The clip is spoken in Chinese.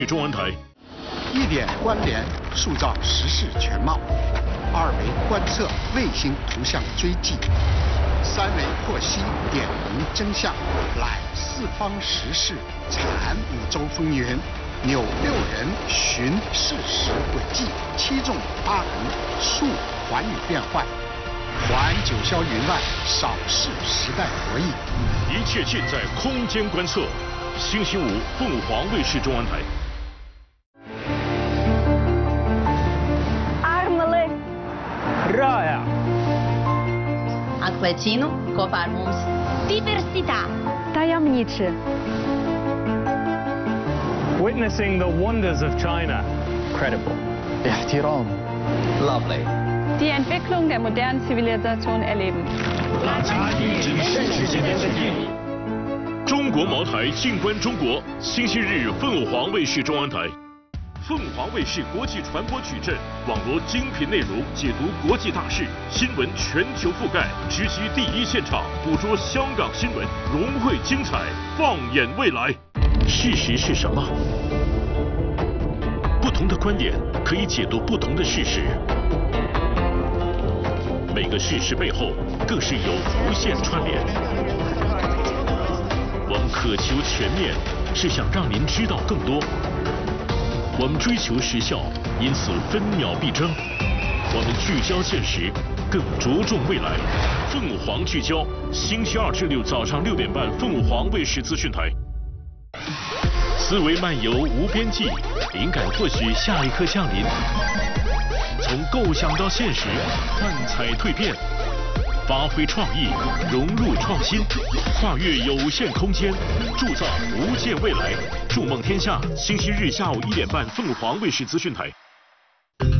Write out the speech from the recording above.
中文台。 1点关联塑造时事全貌，2维观测卫星图像追迹，3维获悉点明真相，览四方时事，产5洲风云，扭6人寻事实轨迹，7纵8横述寰宇变幻，还九霄云外，扫视时代博弈。 一切尽在空间观测。星期5，凤凰卫视中文台。 Armele. Rāja. Atklāj kopā ar mums. Diversitā. Tajemniczy. Witnessing the wonders of China. Credible. احترام. Lovely. Die Entwicklung der modernen Zivilisation erleben. 中国茅台静观中国，星期日凤凰卫视中文台。凤凰卫视国际传播矩阵，网罗精品内容，解读国际大事，新闻全球覆盖，直击第一现场，捕捉香港新闻，融汇精彩，放眼未来。事实是什么？不同的观点可以解读不同的事实，每个事实背后更是有无限串联。我们渴求全面，是想让您知道更多。我们追求时效，因此分秒必争。我们聚焦现实，更着重未来。凤凰聚焦，星期2至6早上6点半，凤凰卫视资讯台。思维漫游无边际，灵感或许下一刻降临。从构想到现实，幻彩蜕变。发挥创意，融入创新，跨越有限空间，铸造无限未来。筑梦天下，星期日下午1点半，凤凰卫视资讯台。